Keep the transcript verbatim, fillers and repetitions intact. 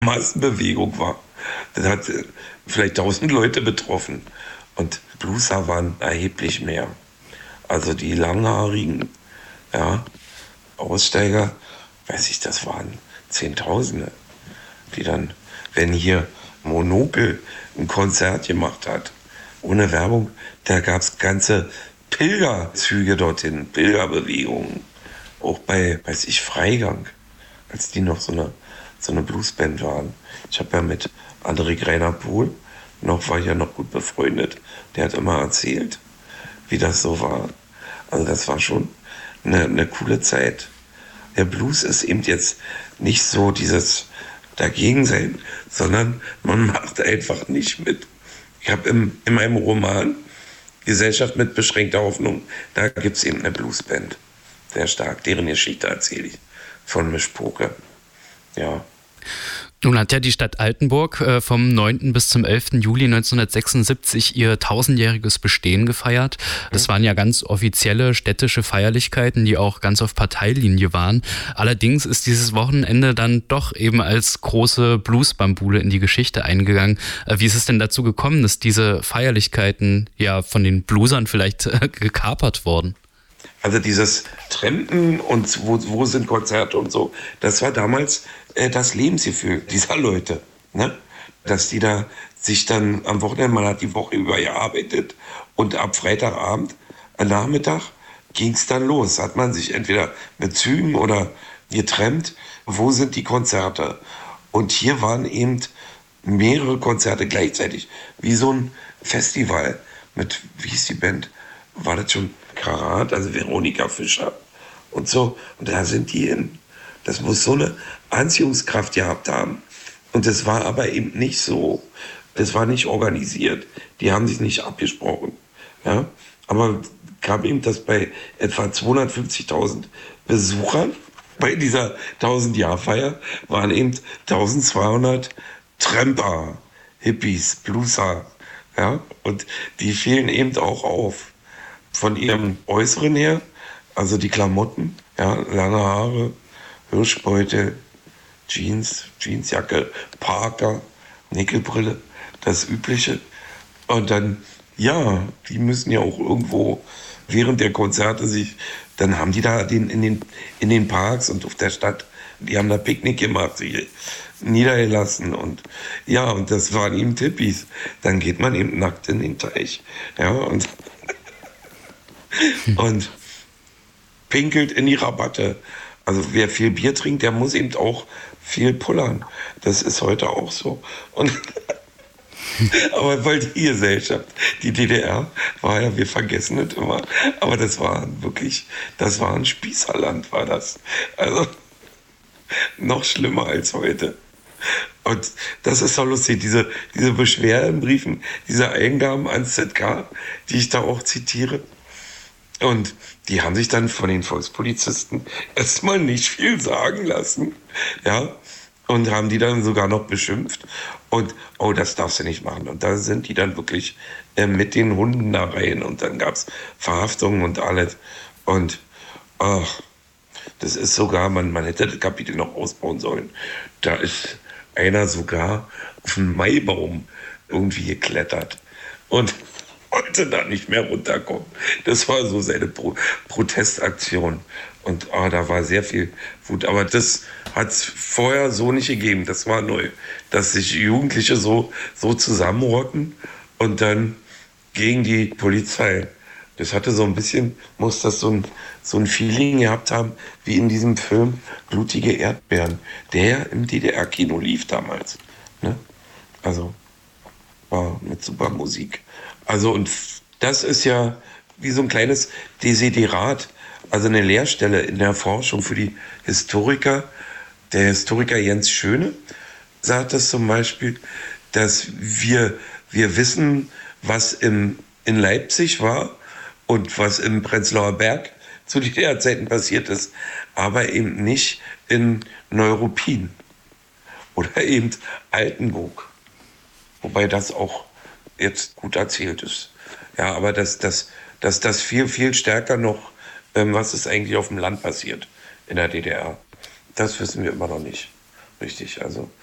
Massenbewegung war. Das hat äh, vielleicht tausend Leute betroffen. Und Blueser waren erheblich mehr. Also die langhaarigen, ja, Aussteiger, weiß ich, das waren Zehntausende, die dann, wenn hier Monokel ein Konzert gemacht hat, ohne Werbung, da gab es ganze Pilgerzüge dorthin, Pilgerbewegungen. Auch bei, weiß ich, Freigang, als die noch so eine, so eine Bluesband waren. Ich habe ja mit André Greiner-Pohl, noch war ich ja noch gut befreundet, der hat immer erzählt, wie das so war. Also das war schon eine, eine coole Zeit. Der Blues ist eben jetzt nicht so dieses Dagegensein, sondern man macht einfach nicht mit. Ich habe in meinem Roman Gesellschaft mit beschränkter Hoffnung, da gibt es eben eine Bluesband. Sehr stark, deren Geschichte erzähle ich von Mischpoke. Ja. Nun hat ja die Stadt Altenburg äh, vom neunten bis zum elften Juli neunzehnhundertsechsundsiebzig ihr tausendjähriges Bestehen gefeiert. Das waren ja ganz offizielle städtische Feierlichkeiten, die auch ganz auf Parteilinie waren. Allerdings ist dieses Wochenende dann doch eben als große Bluesbambule in die Geschichte eingegangen. Äh, wie ist es denn dazu gekommen, dass diese Feierlichkeiten ja von den Bluesern vielleicht äh, gekapert wurden? Also dieses Trampen und wo, wo sind Konzerte und so, das war damals äh, das Lebensgefühl dieser Leute. Ne? Dass die da sich dann am Wochenende, man hat die Woche über gearbeitet und ab Freitagabend, am Nachmittag ging es dann los. Hat man sich entweder mit Zügen oder getrennt, wo sind die Konzerte? Und hier waren eben mehrere Konzerte gleichzeitig, wie so ein Festival mit, wie hieß die Band? War das schon Karat, also Veronika Fischer und so. Und da sind die hin. Das muss so eine Anziehungskraft gehabt haben. Und das war aber eben nicht so. Das war nicht organisiert. Die haben sich nicht abgesprochen. Ja? Aber gab eben das bei etwa zweihundertfünfzigtausend Besuchern. Bei dieser tausend-Jahr-Feier waren eben eintausendzweihundert Tramper, Hippies, Blueser. Ja? Und die fielen eben auch auf. Von ihrem Äußeren her, also die Klamotten, ja, lange Haare, Hirschbeutel, Jeans, Jeansjacke, Parker, Nickelbrille, das Übliche. Und dann, ja, die müssen ja auch irgendwo während der Konzerte sich, dann haben die da den, in, den, in den Parks und auf der Stadt, die haben da Picknick gemacht, sich niedergelassen und ja, und das waren eben Tippis. Dann geht man eben nackt in den Teich, ja, und und pinkelt in die Rabatte. Also wer viel Bier trinkt, der muss eben auch viel pullern. Das ist heute auch so. Und aber weil die Gesellschaft, die D D R, war ja, wir vergessen es immer, aber das war wirklich, das war ein Spießerland, war das. Also noch schlimmer als heute. Und das ist doch lustig, diese, diese Beschwerdenbriefen, diese Eingaben ans Z K, die ich da auch zitiere. Und die haben sich dann von den Volkspolizisten erstmal nicht viel sagen lassen, ja, und haben die dann sogar noch beschimpft. Und, oh, das darfst du nicht machen. Und da sind die dann wirklich äh, mit den Hunden da rein. Und dann gab es Verhaftungen und alles. Und, ach, das ist sogar, man, man hätte das Kapitel noch ausbauen sollen. Da ist einer sogar auf einen Maibaum irgendwie geklettert. Und wollte da nicht mehr runterkommen. Das war so seine Pro- Protestaktion. Und oh, da war sehr viel Wut. Aber das hat es vorher so nicht gegeben. Das war neu. Dass sich Jugendliche so, so zusammenrotten und dann gegen die Polizei. Das hatte so ein bisschen, muss das so ein, so ein Feeling gehabt haben, wie in diesem Film Blutige Erdbeeren, der im D D R-Kino lief damals. Ne? Also war mit super Musik. Also und das ist ja wie so ein kleines Desiderat, also eine Lehrstelle in der Forschung für die Historiker. Der Historiker Jens Schöne sagt das zum Beispiel, dass wir, wir wissen, was im, in Leipzig war und was im Prenzlauer Berg zu D D R-Zeiten passiert ist, aber eben nicht in Neuruppin oder eben Altenburg. Wobei das auch jetzt gut erzählt ist. Ja, aber dass das, dass das viel, viel stärker noch, ähm, was ist eigentlich auf dem Land passiert in der D D R, das wissen wir immer noch nicht. Richtig, also